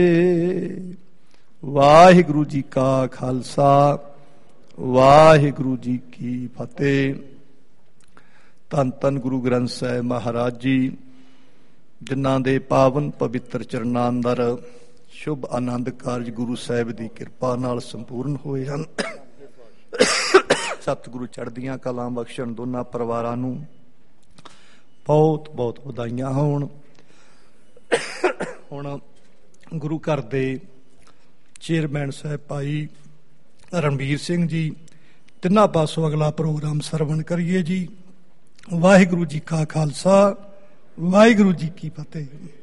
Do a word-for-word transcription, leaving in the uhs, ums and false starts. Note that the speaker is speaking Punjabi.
ਵਾਹਿਗੁਰੂ ਜੀ ਕਾ ਖਾਲਸਾ, ਵਾਹਿਗੁਰੂ ਜੀ ਕੀ ਫਤਿਹ। ਧੰਨ ਧੰਨ ਗੁਰੂ ਗ੍ਰੰਥ ਸਾਹਿਬ ਮਹਾਰਾਜ ਜੀ, ਜਿਨ੍ਹਾਂ ਦੇ ਪਾਵਨ ਪਵਿੱਤਰ ਚਰਨਾਂ ਅੰਦਰ ਸ਼ੁਭ ਆਨੰਦ ਕਾਰਜ ਗੁਰੂ ਸਾਹਿਬ ਦੀ ਕਿਰਪਾ ਨਾਲ ਸੰਪੂਰਨ ਹੋਏ ਹਨ। ਸਤਿਗੁਰੂ ਚੜ੍ਹਦੀਆਂ ਕਲਾਂ ਬਖਸ਼ਣ ਦੋਨਾਂ ਪਰਿਵਾਰਾਂ ਨੂੰ ਬਹੁਤ ਬਹੁਤ ਵਧਾਈਆਂ ਹੋਣ। ਹੁਣ ਗੁਰੂ ਘਰ ਦੇ ਚੇਅਰਮੈਨ ਸਾਹਿਬ ਭਾਈ ਰਣਬੀਰ ਸਿੰਘ ਜੀ, ਤਿੰਨਾਂ ਪਾਸੋਂ ਅਗਲਾ ਪ੍ਰੋਗਰਾਮ ਸਰਵਣ ਕਰੀਏ ਜੀ। ਵਾਹਿਗੁਰੂ ਜੀ ਕਾ ਖਾਲਸਾ, ਵਾਹਿਗੁਰੂ ਜੀ ਕੀ ਫਤਿਹ।